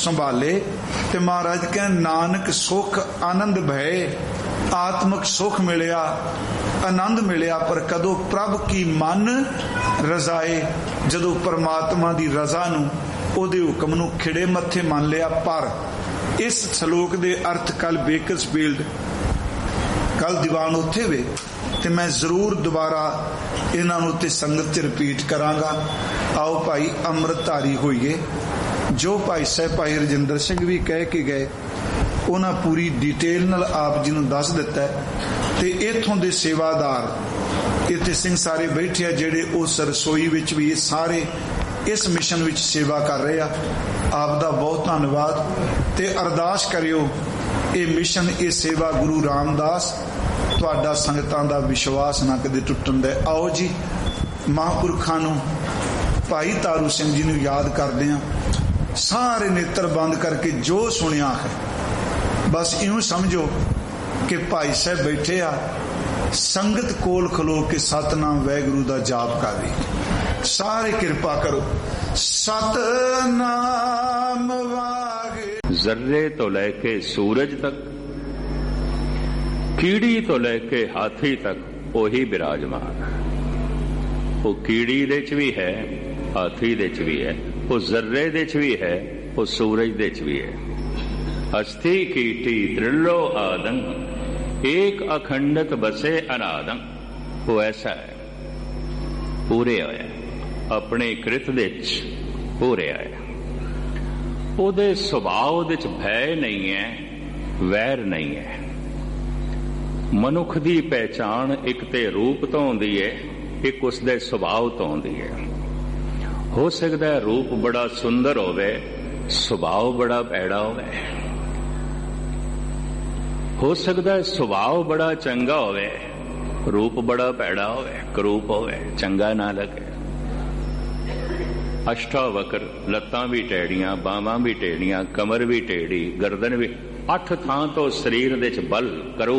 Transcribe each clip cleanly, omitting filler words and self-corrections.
संभाले। ते महाराज कह नानक सुख आनंद भय, आत्मक सुख मिलिया, आनंद मिलिया, पर कदों प्रभ की मन रजाए, जदों परमात्मा की रजा नूं उहदे हुक्म नूं खिड़े मत्थे मान लिया। पर इस सलोक दे अर्थ कल बेकरसफील्ड, कल दीवान उत्थे वे, ते मैं जरूर दोबारा इन्हां नूं ते संगत च रिपीट करांगा। आओ भाई अमृतधारी होइए। जो भाई साहब भाई रजिंदर सिंह भी कह के गए, उन्हां पूरी डिटेल नाल आप जी नूं दस दिता है। ते इत्थों दे सेवादार इत्थे सिंह सारे बैठे आ, जिहड़े उस रसोई विच भी सारे इस मिशन विच सेवा कर रहे आ। आप दा बहुत धन्नवाद। ते अरदास करियो ये मिशन, ये सेवा गुरु रामदास तुहाडा संगतां दा विश्वास ना कदे टुटण दे। आओ जी महापुरखां नूं, भाई तारू सिंह जी नूं याद करदे आ। सारे नेत्र बंद करके जो सुनिया है बस इऊं समझो कि भाई साहब बैठे आ, संगत कोल खलो के सतनाम वाहिगुरू दा जाप कर रही। सारे कृपा करो। सतनाम वाहिगुरू। जर्रे तो लेके सूरज तक, कीड़ी तो लेके हाथी तक ओही विराजमान। वो कीड़ी दे च भी है, हाथी दे च भी है, वो जर्रे दे च भी है, वो सूरज दे च भी है। अस्थि कीटी दृढ़ो आदं, एक अखंडत बसे अनादं। वो ऐसा है, पूरे होया अपने कृत दे च पूरे आया। ਉਹਦੇ ਸੁਭਾਅ ਦੇ ਚ ਭੈ ਨਹੀਂ ਹੈ, ਵੈਰ ਨਹੀਂ ਹੈ। ਮਨੁੱਖ ਦੀ ਪਹਿਚਾਣ ਇੱਕ ਤੇ ਰੂਪ ਤੋਂ ਹੁੰਦੀ ਹੈ, ਇੱਕ ਉਸਦੇ ਸੁਭਾਅ ਤੋਂ ਹੁੰਦੀ ਹੈ। ਹੋ ਸਕਦਾ ਹੈ ਰੂਪ ਬੜਾ ਸੁੰਦਰ ਹੋਵੇ, ਸੁਭਾਅ ਬੜਾ ਭੈੜਾ ਹੋਵੇ। ਹੋ ਸਕਦਾ ਹੈ ਸੁਭਾਅ ਬੜਾ ਚੰਗਾ ਹੋਵੇ, ਰੂਪ ਬੜਾ ਭੈੜਾ ਹੋਵੇ, ਕਰੂਪ ਹੋਵੇ, ਚੰਗਾ ਨਾ ਲੱਗੇ। अष्टावक्र, लत्तां भी टेढ़ियां, बावां भी टेढ़ियां, कमर भी टेढ़ी, गर्दन भी, 8 थां तो शरीर दे च बल करो।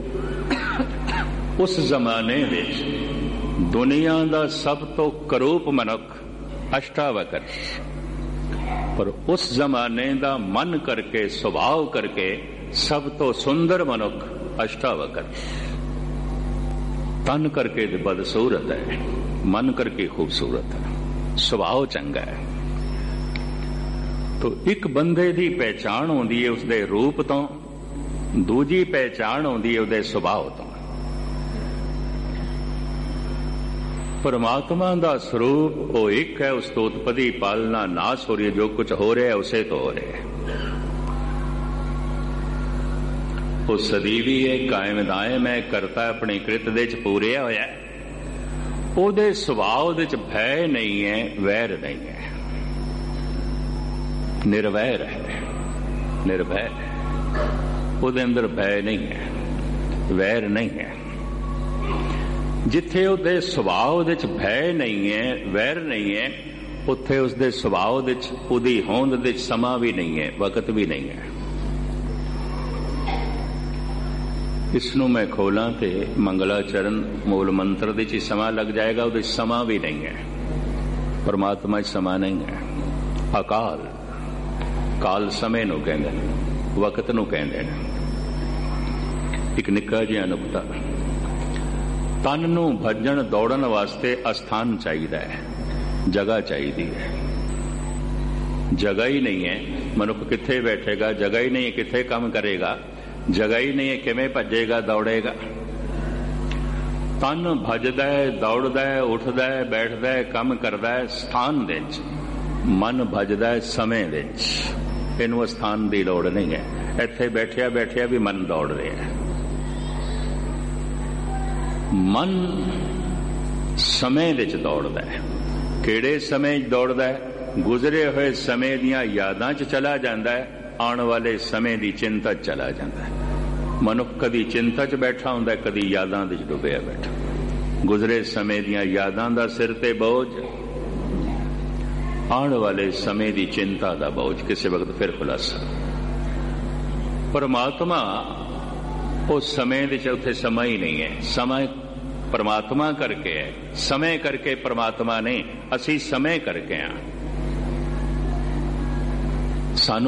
उस जमाने विच दुनिया दा सब तो करूप मनुख अष्टावक्र, पर उस जमाने दा मन करके सुभाव करके सब तो सुंदर मनुख अष्टावक्र। तन करके बदसूरत है, मन करके खूबसूरत है, ਸੁਭਾਅ ਚੰਗਾ ਹੈ। तो एक बंदे की पहचान होंदी है उसके रूप तो, दूजी पहचान होंदी है उसके सुभाव तो। परमात्मा का स्वरूप वो एक है, उस तो उत्पत्ति पालना नाश हो रही है, जो कुछ हो रहा है उसे तो हो रहा है। वो सदीवी है, कायम दायम है, करता अपनी कृत दे च पूरे होया है। ਉਹਦੇ ਸੁਭਾਅ ਦੇ ਚ ਭੈ ਨਹੀਂ ਹੈ, ਵੈਰ ਨਹੀਂ ਹੈ, ਨਿਰਵੈਰ ਹੈ, ਨਿਰਭੈ ਹੈ। ਉਹਦੇ ਅੰਦਰ ਭੈ ਨਹੀਂ ਹੈ, ਵੈਰ ਨਹੀਂ ਹੈ। ਜਿੱਥੇ ਉਹਦੇ ਸੁਭਾਅ ਦੇ ਚ ਭੈ ਨਹੀਂ ਹੈ, ਵੈਰ ਨਹੀਂ ਹੈ, ਉੱਥੇ ਉਸਦੇ ਸੁਭਾਅ ਦੇ ਚ, ਉਹਦੀ ਹੋਂਦ ਦੇ ਚ ਸਮਾਂ ਵੀ ਨਹੀਂ ਹੈ, ਵਕਤ ਵੀ ਨਹੀਂ ਹੈ। इसनू मैं खोला तो मंगलाचरण मूल मंत्र दे च समा लग जाएगा, उहदे समा भी नहीं है। परमात्मा समा नहीं है। अकाल, काल समय नूं कहंदे ने, वक्त नूं कहंदे ने। एक निक्का जिहा नुकता, तन नूं भजन दौड़न वास्ते अस्थान चाहिए है, जगह चाहिए है। जगह ही नहीं है, मनुख कित्थे बैठेगा, जगह ही नहीं है, कित्थे काम करेगा, जगह ही नहीं है, किवें भजेगा दौड़ेगा। तन भजदा है, दौड़दा है, उठदा है, बैठदा है, काम करदा है स्थान दे विच। मन भजदा है समय दे विच। इहनूं स्थान दी लोड़ नहीं है, इत्थे बैठिया बैठिया भी मन दौड़ रहा है। मन समय दे विच दौड़दा है। किहड़े समय दौड़दा है? गुजरे हुए समय दियां यादां च चला जांदा है, आने वाले समय की चिंता चला जाता है। मनुख कदी चिंता च बैठा होंदा है, कदी यादां दे डुबिया बैठा। गुजरे समय दियां यादां दा सिर ते बोझ, आने वाले समय की चिंता दा बोझ, किसी वक्त फिर खुलासा। परमात्मा उस समय दे चौथे समय ही नहीं है। समय परमात्मा करके है, समय करके परमात्मा नहीं, असी समय करके हाँ। सानू